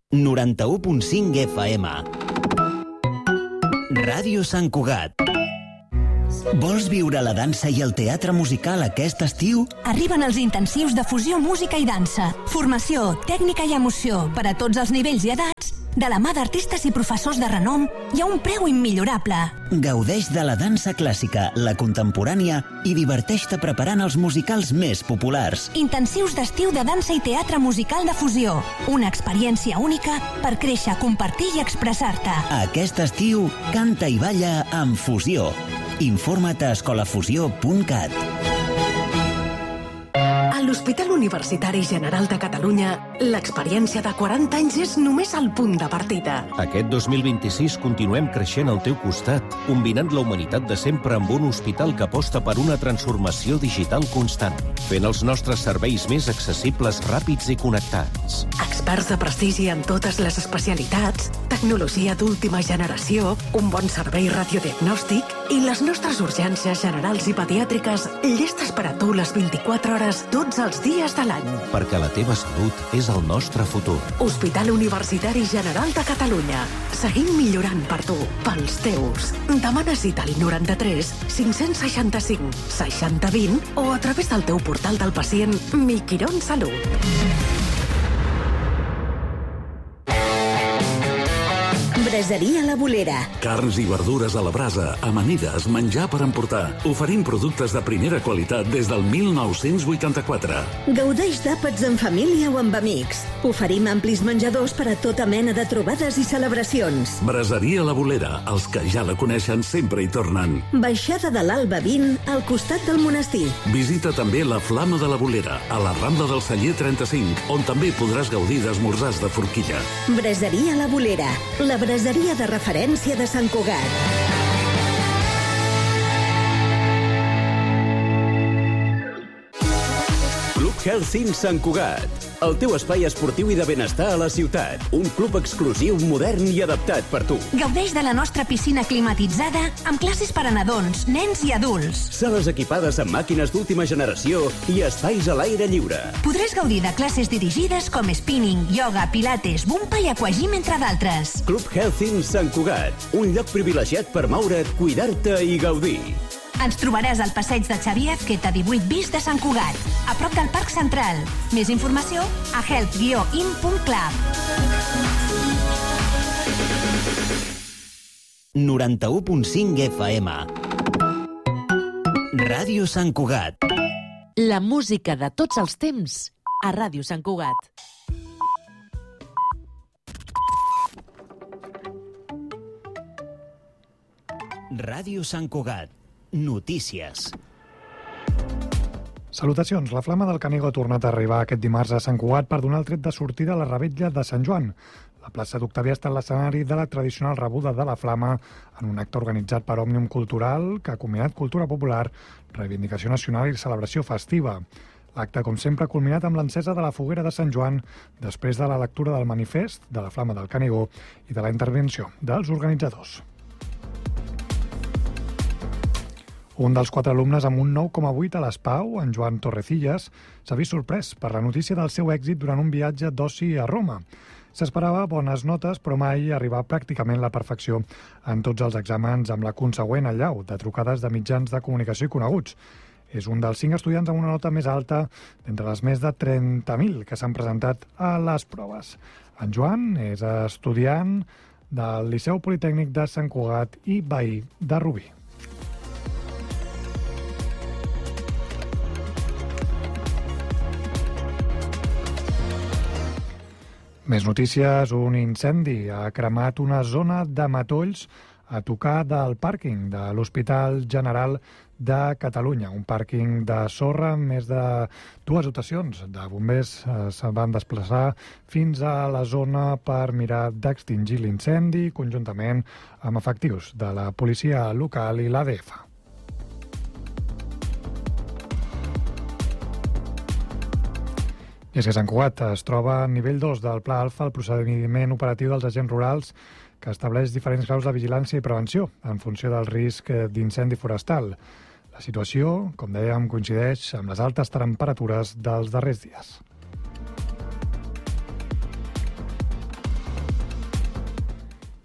91.5 FM. Ràdio Sant Cugat. Vols viure la dansa i el teatre musical aquest estiu? Arriben els intensius de fusió, música i dansa. Formació, tècnica i emoció per a tots els nivells i edats, de la mà d'artistes i professors de renom i a un preu immillorable. Gaudeix de la dansa clàssica, la contemporània i diverteix-te preparant els musicals més populars. Intensius d'estiu de dansa i teatre musical de fusió. Una experiència única per créixer, compartir i expressar-te. Aquest estiu, canta i balla amb Fusió. Informa't a escolafusió.cat. A l'Hospital Universitari General de Catalunya, l'experiència de 40 anys és només el punt de partida. Aquest 2026 continuem creixent al teu costat, combinant la humanitat de sempre amb un hospital que aposta per una transformació digital constant, fent els nostres serveis més accessibles, ràpids i connectats. Experts de prestigi en totes les especialitats, tecnologia d'última generació, un bon servei radiodiagnòstic i les nostres urgències generals i pediàtriques llestes per a tu les 24 hores tots els dies de l'any. Perquè la teva salut és el nostre futur. Hospital Universitari General de Catalunya. Seguim millorant per tu, pels teus. Demana cita al 93 565 60 20 o a través del teu portal del pacient Mi Quirón Salut. Braseria La Bolera. Carns i verdures a la brasa, amanides, menjar per emportar. Oferim productes de primera qualitat des del 1984. Gaudeix d'àpats en família o amb amics. Oferim amplis menjadors per a tota mena de trobades i celebracions. Braseria La Bolera. Els que ja la coneixen sempre hi tornen. Baixada de l'Alba 20, al costat del monestir. Visita també la Flama de la Bolera, a la Rambla del Celler 35, on també podràs gaudir d'esmorzars de forquilla. Braseria La Bolera. La braseria de referència de Sant Cugat. Club Health Sant Cugat. El teu espai esportiu i de benestar a la ciutat. Un club exclusiu, modern i adaptat per tu. Gaudeix de la nostra piscina climatitzada amb classes per a nadons, nens i adults. Sales equipades amb màquines d'última generació i espais a l'aire lliure. Podràs gaudir de classes dirigides com spinning, yoga, pilates, bumpa i aquagym, entre d'altres. Club Health Sant Cugat. Un lloc privilegiat per moure't, cuidar-te i gaudir. Ens trobaràs al passeig de Xavier Azqueta 18 bis de Sant Cugat, a prop del Parc Central. Més informació a health-in.club. 91.5 FM. Ràdio Sant Cugat. La música de tots els temps a Ràdio Sant Cugat. Ràdio Sant Cugat. Notícies. Salutacions. La Flama del Canigó ha tornat a arribar aquest dimarts a Sant Cugat per donar el tret de sortida a la revetlla de Sant Joan. La plaça d'Octavià està en l'escenari de la tradicional rebuda de la Flama en un acte organitzat per Òmnium Cultural que ha combinat cultura popular, reivindicació nacional i celebració festiva. L'acte, com sempre, ha culminat amb l'encesa de la foguera de Sant Joan després de la lectura del manifest de la Flama del Canigó i de la intervenció dels organitzadors. Un dels 4 alumnes amb un 9,8 a l'ESPAU, en Joan Torrecillas, s'ha vist sorprès per la notícia del seu èxit durant un viatge d'oci a Roma. S'esperava bones notes, però mai arribar pràcticament la perfecció en tots els exàmens amb la consegüent allau de trucades de mitjans de comunicació i coneguts. És un dels 5 estudiants amb una nota més alta d'entre les més de 30.000 que s'han presentat a les proves. En Joan és estudiant del Liceu Politècnic de Sant Cugat i veí de Rubí. Més notícies. Un incendi ha cremat una zona de matolls a tocar del pàrquing de l'Hospital General de Catalunya. Un pàrquing de sorra amb més de 2 dotacions de bombers se van desplaçar fins a la zona per mirar d'extingir l'incendi conjuntament amb efectius de la policia local i l'ADF. I és que Sant Cugat es troba a nivell 2 del Pla Alfa, el procediment operatiu dels agents rurals, que estableix diferents graus de vigilància i prevenció en funció del risc d'incendi forestal. La situació, com dèiem, coincideix amb les altes temperatures dels darrers dies.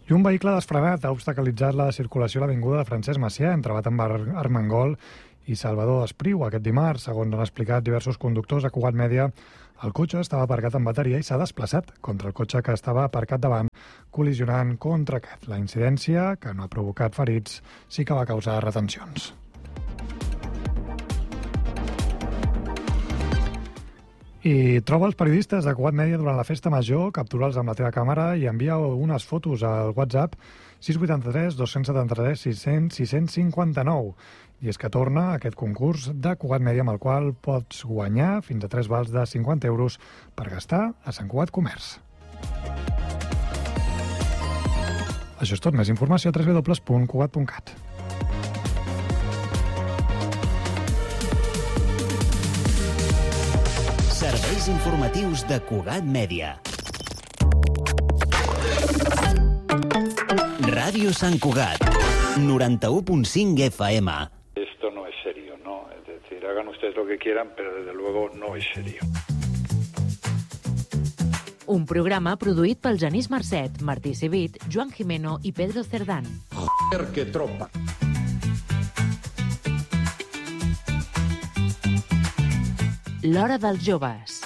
I un vehicle desfrenat ha obstaculitzat la circulació a l'avinguda de Francesc Macià entre Bat amb Armengol i Salvador Espriu aquest dimarts. Segons han explicat diversos conductors a Cugat Mèdia, el cotxe estava aparcat en bateria i s'ha desplaçat contra el cotxe que estava aparcat davant, col·lisionant contra aquest. La incidència, que no ha provocat ferits, sí que va causar retencions. I troba els periodistes de Cugat Mèdia durant la festa major, captura'ls amb la teva càmera i envia unes fotos al WhatsApp 683 273 600 659. I és que torna aquest concurs de Cugat Mèdia amb el qual pots guanyar fins a 3 vals de 50 euros per gastar a Sant Cugat Comerç. Això és tot. Més informació a www.cugat.cat. Serveis informatius de Cugat Mèdia. Ràdio Sant Cugat, 91.5 FM. Esto no es serio, ¿no? Es decir, hagan ustedes lo que quieran, pero desde luego no es serio. Un programa produït pel Genís Marcet, Martí Civit, Joan Jimeno i Pedro Cerdán. Joder, que tropa. L'Hora dels Joves.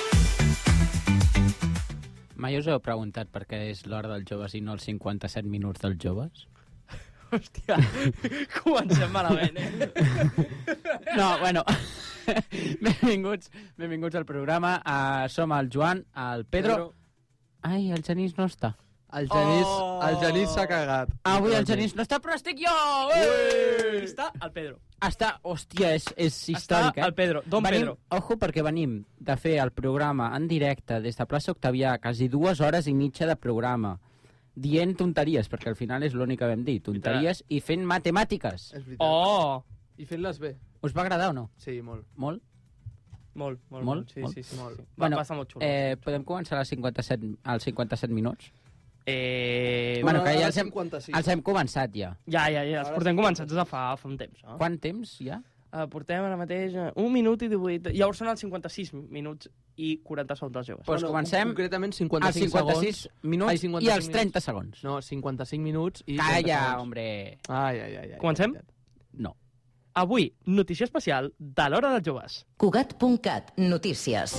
Mai us heu preguntat per què és l'Hora dels Joves i no els 57 minuts dels joves? Hòstia, comencem malament, No, bueno, benvinguts al programa. Som el Joan, el Pedro... Ai, el Genís no està. El Genís s'ha cagat. Avui el Genís no està, però estic jo! Està el Pedro. Està, hòstia, és històric, Està el Pedro, Pedro. Ojo, perquè venim de fer el programa en directe des de plaça Octavià, quasi 2 hores i mitja de programa, dient tonteries, perquè al final és l'únic que vam dir, tonteries, i fent matemàtiques. És veritat. I fent-les bé. Us va agradar o no? Sí, molt. Molt? Molt. Sí. Bueno, va passar molt xulo. podem començar als 57 minuts? Bueno, que ja els hem començat, ja. Ja, els portem començats de fa un temps. Quant temps, ja? Portem ara mateix 1 minut i 18... Llavors són els 56 minuts i 40 segons dels joves. Doncs comencem concretament 56 minuts i els 30 segons. No, 55 minuts i... Calla, hombre! Ai. Comencem? No. Avui, notícia especial de l'Hora dels Joves. Cugat.cat, notícies.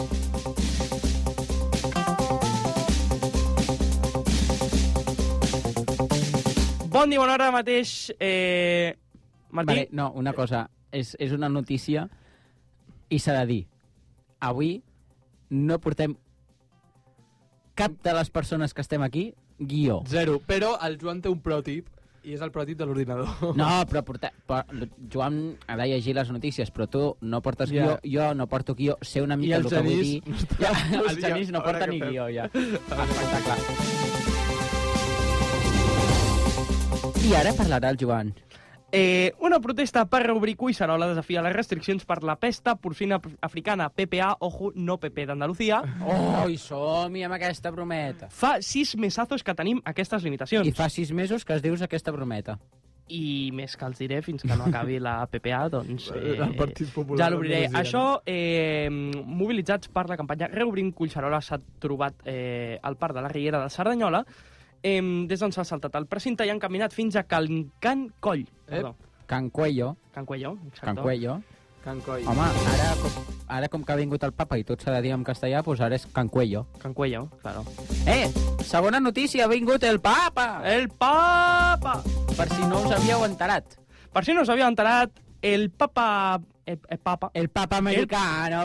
Bon dia, bona hora mateix. Martí? Vale, no, una cosa. És una notícia i s'ha de dir. Avui no portem cap de les persones que estem aquí guió. 0, però el Joan té un pròtip i és el pròtip de l'ordinador. No, però Joan ha de llegir les notícies, però tu no portes guió, jo no porto guió, sé una mica el que vull dir. El Genís no porta ni guió, ja. Espectacle. I ara parlarà el Joan. Una protesta per reobrir Collserola desafia les restriccions per la pesta porcina africana. PPA, ojo, no PP d'Andalucía. I som-hi amb aquesta brometa. Fa 6 mesazos que tenim aquestes limitacions. I fa 6 mesos que es dius aquesta brometa. I més que els diré fins que no acabi la PPA, doncs el Partit Popular ja l'obriré. Això, mobilitzats per la campanya Reobrint Collserola, s'ha trobat al Parc de la Riera de Cerdanyola, des d'on s'ha saltat el precinte i han caminat fins a Can Coll. Can Cuello. Exacte. Can Coll. Home, ara com que ha vingut el papa i tot s'ha de dir en castellà, doncs ara és Can Cuello. Can Cuello, claro. Segona notícia, ha vingut el papa! El papa! Per si no us havíeu enterat. Per si no us havíeu enterat, el papa... El papa americano.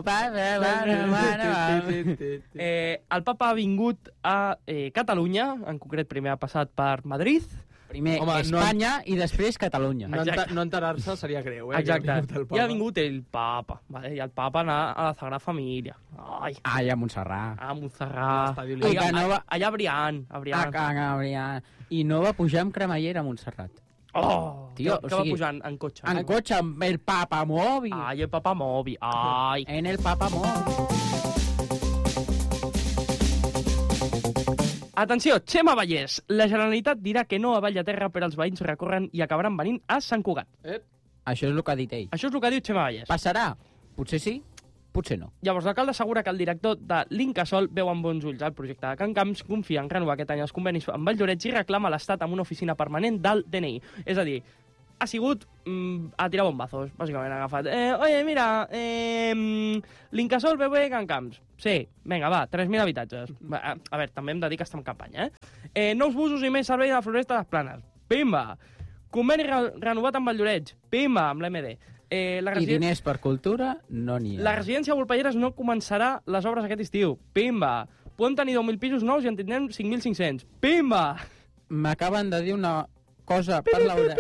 El papa ha vingut a Catalunya, en concret primer ha passat per Madrid. Primer Espanya i després Catalunya. No enterar-se seria greu, Exacte. I ha vingut el papa. I el papa anar a la Sagrada Família. Ai, a Montserrat. Allà a Brian. I no va pujar amb cremallera a Montserrat. Tio, que va pujant en cotxe. En cotxe, amb el papa mòbil. Ai, el papa mòbil. Ai. En el papa mòbil. Atenció, Xema Vallès. La Generalitat dirà que no a Vallterra, però els veïns recorren i acabaran venint a Sant Cugat. Això és el que ha dit ell. Això és el que ha dit Xema Vallès. Passarà? Potser sí. Potser no. Llavors, l'alcalde assegura que el director de l'Incasòl veu amb bons ulls el projecte de Can Camps, confia en renovar aquest any els convenis amb Valldoreix i reclama a l'Estat amb una oficina permanent del DNI. És a dir, ha sigut a tirar bombazos, bàsicament ha agafat. Oye, mira, l'Incasòl veu bé Can Camps. Sí, vinga, va, 3.000 habitatges. A veure, també hem de dir que estem en campanya, nous busos i més servei de la Floresta de les Planes. Pimba! Conveni renovat amb Valldoreix. Pimba, amb l'MD. I diners per cultura no n'hi ha. La residència Volpelleres no començarà les obres aquest estiu. Pimba! Podem tenir 10.000 pisos nous i en tindrem 5.500. Pimba! M'acaben de dir una cosa per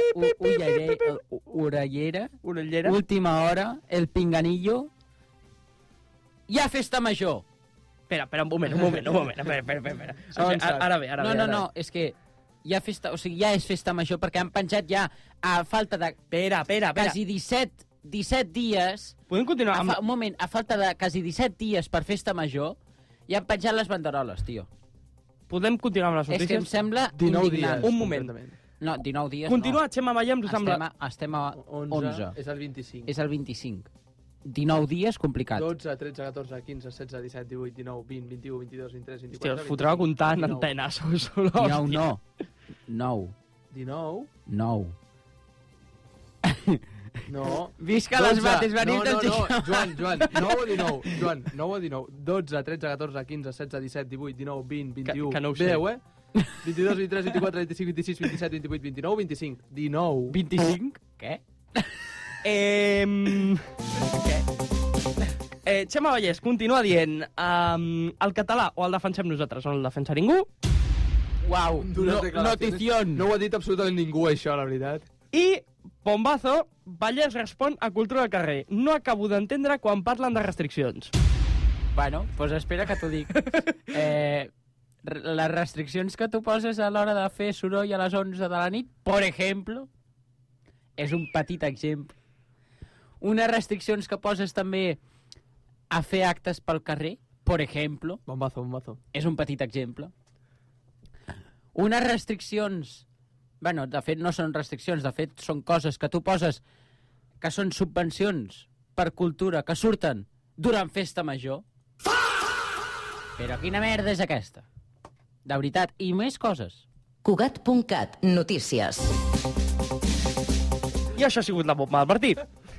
l'orellera. Última hora, el pinganillo. Hi ha festa major. Espera, un moment. Espera. Ara ve. No, és que hi ha festa, o sigui, ja és festa major perquè han penjat ja a falta de... Espera. Quasi 17 dies... Podem continuar? Un moment, a falta de quasi 17 dies per festa major, ja han penjat les banderoles, tio. Podem continuar amb les notícies? És que em sembla 19 indignant. dies. Un moment. No, 19 dies Continua, no. Xema Maia, em sembla... Estem a 11. És el 25. És el 25. 19 dies, complicat. 12, 13, 14, 15, 16, 17, 18, 19, 20, 21, 22, 23, 24... Hòstia, us fotreu a comptar en antena. 19 no. 9. 19? 9. No. Visca les mates, venim del Joan, 9 o 19. Joan, 9 o 19. 12, 13, 14, 15, 16, 17, 18, 19, 20, 21... Que no ho sé. 10, 22, 23, 24, 25, 26, 27, 28, 29, 25. 19. 25? Què? Xema Vallès continua dient el català o el defensem nosaltres o no el defensa ningú. Uau, notición. No ho ha dit absolutament ningú, això, la veritat. I, bombazo, Vallès respon a Cultura del Carrer. No acabo d'entendre quan parlen de restriccions. Bueno, doncs espera que t'ho dic. Les restriccions que tu poses a l'hora de fer soroll a les 11 de la nit, per exemple, és un petit exemple. Unes restriccions que poses també a fer actes pel carrer, per exemple, bombazo. És un petit exemple. Unes restriccions... Bueno, de fet no són restriccions, de fet són coses que tu poses que són subvencions per cultura que surten durant festa major. Però quina merda és aquesta? De veritat, i més coses. Cugat.cat, notícies. I això ha sigut la bomba del partit.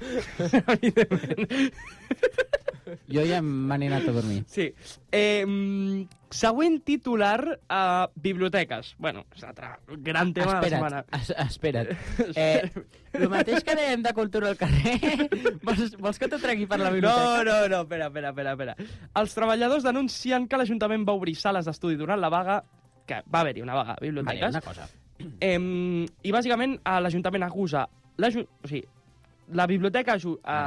Jo ja m'he anat a dormir. Sí. Següent titular a biblioteques. Bueno, és l'altre gran tema de la setmana. Espera't. El mateix que dèiem de cultura al carrer, vols que t'ho tregui per la biblioteca? No, espera. Els treballadors denuncien que l'Ajuntament va obrir sales d'estudi durant la vaga, que va haver-hi una vaga a biblioteques. Vale, una cosa. I bàsicament l'Ajuntament acusa... La biblioteca...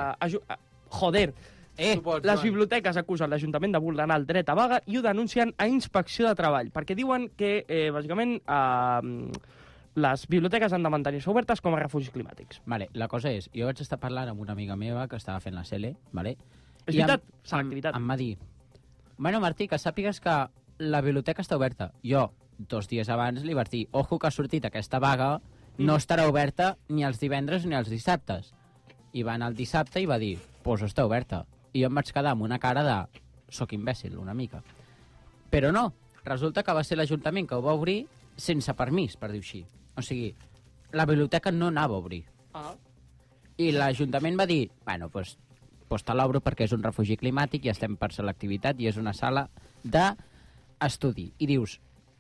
Les biblioteques acusen l'Ajuntament de vulnerar el dret a vaga i ho denuncien a Inspecció de Treball, perquè diuen que, bàsicament, les biblioteques han de mantenir-se obertes com a refugis climàtics. Vale, la cosa és, jo vaig estar parlant amb una amiga meva que estava fent la CL, vale? És veritat, selectivitat. Em va dir, bueno, Martí, que sàpigues que la biblioteca està oberta. Jo, 2 dies abans, li vaig dir, ojo que ha sortit aquesta vaga, no estarà oberta ni els divendres ni els dissabtes. I va anar el dissabte i va dir, pues està oberta. I jo em vaig quedar amb una cara de... Soc imbècil, una mica. Però no, resulta que va ser l'Ajuntament que ho va obrir sense permís, per dir-ho així. O sigui, la biblioteca no anava a obrir. I l'Ajuntament va dir, bueno, pues te l'obro perquè és un refugi climàtic i estem per selectivitat i és una sala d'estudi. I dius,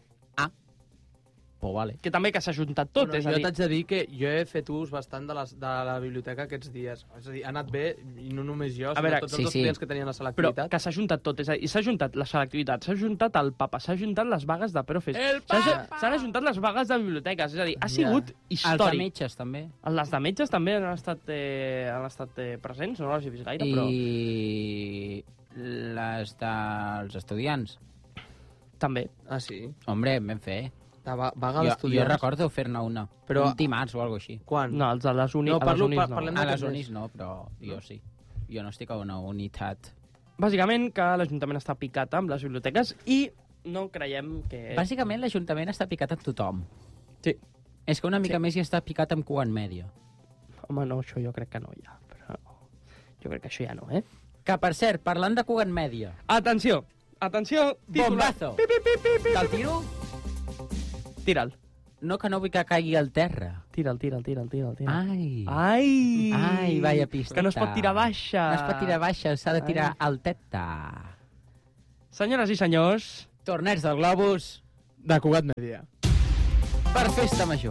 pues vale. Que també que s'ha juntat tot, és a dir... Jo t'haig de dir que jo he fet ús bastant de la biblioteca aquests dies. És a dir, ha anat bé, i no només jo, sinó tots els estudiants que tenien la selectivitat. Però que s'ha juntat tot, és a dir, s'ha juntat la selectivitat, s'ha juntat el papa, s'ha juntat les vagues de profes, s'han juntat les vagues de biblioteques, és a dir, ha sigut històric. Els de metges, també. Les de metges també han estat presents, no les he vist gaire, però... I les dels estudiants. També. Ah, sí? Hombre, ben fet. Vaga d'estudiants. Jo recordo fer-ne una. Però... Un dimarts o alguna cosa així. Quan? No, els de les unis no. A les unis no, però jo sí. Jo no estic a una unitat. Bàsicament que l'Ajuntament està picat amb les biblioteques i no creiem que... Bàsicament l'Ajuntament està picat amb tothom. Sí. És que una mica més hi està picat amb Cuan Media. Home, no, això jo crec que no ja. Però jo crec que això ja no, Que, per cert, parlant de Cugat Mèdia... Atenció, titular. Bombazo! Te'l tiro? Tira'l. No, que no vull que caigui al terra. Tira'l. Ai, vaya pisteta. Que no es pot tirar baixa. No es pot tirar baixa, s'ha de tirar alteta. Senyores i senyors... Torneig del Globus... De Cugat Mèdia. Per festa major.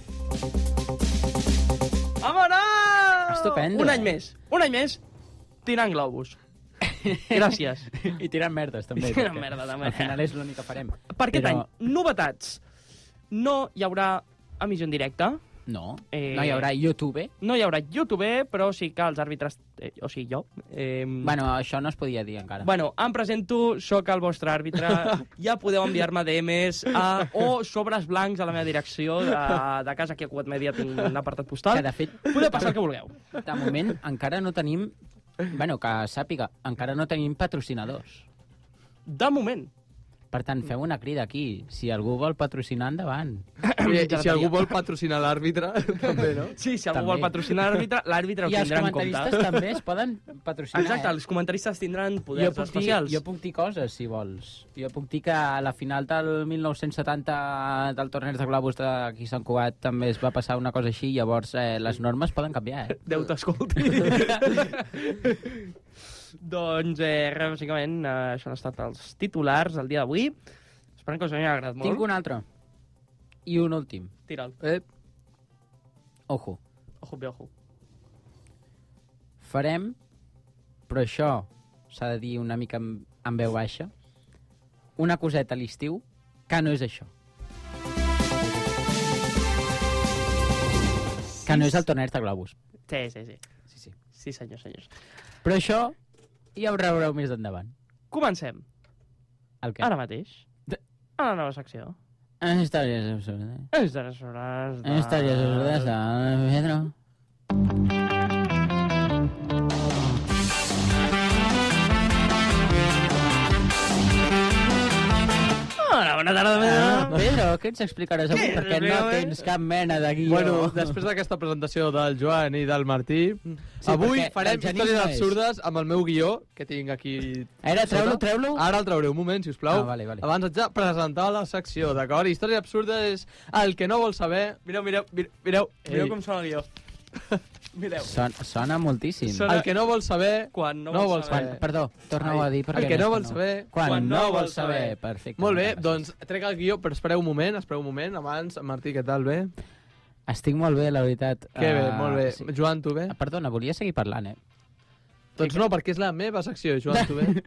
Vámonos! Estupendo. Un any més, tirant globus. Gràcies. I tirant merdes, també. I tirant merda, també. Al final és l'únic que farem. Per aquest any, novetats. No hi haurà emissió en directe. No, no hi haurà YouTube. No hi haurà YouTube, però sí que els àrbitres... o sigui, jo... Bueno, això no es podia dir encara. Bueno, em presento, sóc el vostre àrbitre. Ja podeu enviar-me DMs o sobres blancs a la meva direcció de casa. Aquí a Cugat Mèdia tinc un apartat postal. Que, de fet... Podeu passar el que vulgueu. De moment, encara no tenim... Bueno, que sàpiga, encara no tenim patrocinadors. De moment. Per tant, feu una crida aquí. Si algú vol patrocinar, endavant. I si algú vol patrocinar l'àrbitre, també, no? Sí, si algú vol patrocinar l'àrbitre ho tindrà en compte. I els comentaristes també es poden patrocinar. Exacte, els comentaristes tindran poders especials. Jo puc dir coses, si vols. Jo puc dir que a la final del 1970 del torneig de globus d'aquí a Sant Cugat també es va passar una cosa així, llavors les normes poden canviar, Déu t'escolti. Doncs, bàsicament, això han estat els titulars del dia d'avui. Esperem que us hagi agradat molt. Tinc un altre. I un últim. Tira'l. Ojo. Ojo. Farem, però això s'ha de dir una mica en veu baixa, una coseta a l'estiu que no és això. Que no és el torneig de globus. Sí. Sí, senyors. Però això ja ho veureu més endavant. Comencem. El què? Ara mateix. A la nova secció. Històries absurdes. Històries absurdes de Pedro. Bona tarda, Pedro. Pedro, què ens explicaràs avui? Perquè no tens cap mena de guió. Bueno, després d'aquesta presentació del Joan i del Martí, avui farem històries absurdes amb el meu guió, que tinc aquí... Ara, treu-lo. Ara el trauré, un moment, sisplau. Vale. Abans haig de presentar la secció, d'acord? Història absurda és el que no vol saber... Mireu com sona el guió. Mireu. Sona moltíssim. El que no vol saber... Quan no vol saber. Perdó, torna-ho a dir. El que no vol saber... Quan no vol saber. Perfecte. Molt bé, doncs trec el guió, però espereu un moment. Abans, Martí, què tal, bé? Estic molt bé, la veritat. Que bé, molt bé. Sí. Joan, tu bé? Perdona, volia seguir parlant, Doncs no, perquè és la meva secció. Joan, tu bé?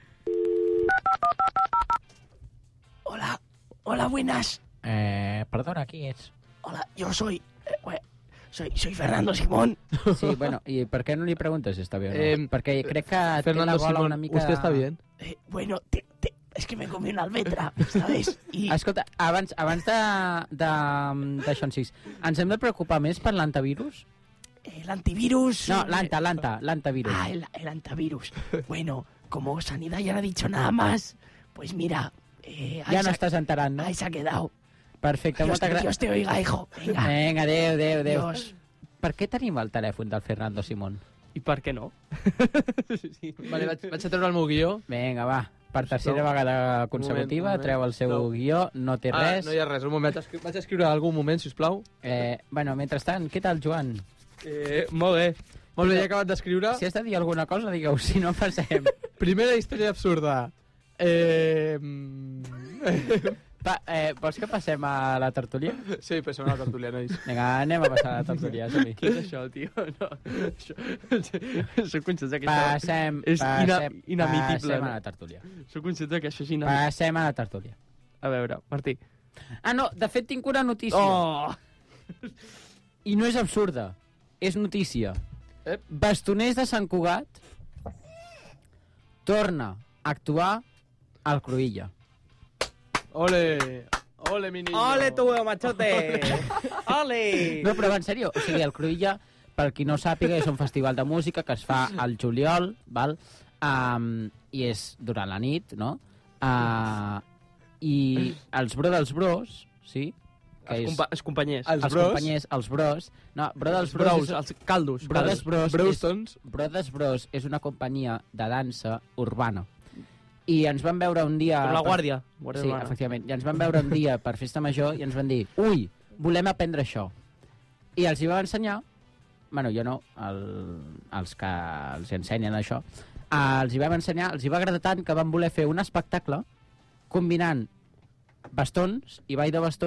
Hola, buenas. Perdona, qui ets? Hola, yo soy Fernando Simón. Sí, bueno, ¿y por qué no le preguntas si está bien o no? Porque crec que Fernando té la gola Simón, una mica... ¿usted está bien? Bueno, es que me comí una almetra, ¿sabes? Y... Escolta, abans d'això en sis, ens hem de preocupar més per l'antivirus? El antivirus... No, l'antivirus. Ah, el antivirus. Bueno, como Sanidad ya no ha dicho nada más, pues mira... ya no estás enterant, no? Ahí se ha quedado. Perfecte, moltes gràcies. Dios te oiga, hijo. Vinga, adéu. Dios. Per què tenim el telèfon del Fernando Simón? I per què no? Sí. Vale, vaig a treure el meu guió. Vinga, va. Per tercera vegada consecutiva, treu el seu guió, no té res. No hi ha res, un moment. Vaig escriure algun moment, sisplau. Bueno, mentrestant, què tal, Joan? Molt bé. Molt bé, he acabat d'escriure. Si has de dir alguna cosa, digueu, si no passem. Primera història absurda. Vols que passem a la tertúlia? Sí, passem a la tertúlia, nois. Vinga, anem a passar a la tertúlia, som-hi. Què és això, tio? No, soc conscient que Passem inadmitible. a la tertúlia. Soc conscient que això és inadmitible. Passem a la tertúlia. A veure, Martí. Ah, no, de fet tinc una notícia. Oh! I no és absurda, és notícia. Bastoners de Sant Cugat torna a actuar al Cruïlla. Ole, mi niño. Ole tu, machote. Ole. No, però en sèrio, o sigui, el Cruïlla, per qui no sàpiga, és un festival de música que es fa al juliol, val? I és durant la nit, no? I els Bro dels Bros, sí? Els companyers. Els companyers, els bros. No, Brothers Bros. Els caldos. Brothers Bros és una companyia de dansa urbana. I ens van veure un dia... Com la Guàrdia. Sí, efectivament. I ens van veure un dia per festa major i ens van dir, ui, volem aprendre això. I els hi vam ensenyar, bueno, jo no, els que els ensenyen això, els hi vam ensenyar, els hi va agradar tant que van voler fer un espectacle combinant bastons i ball de bastons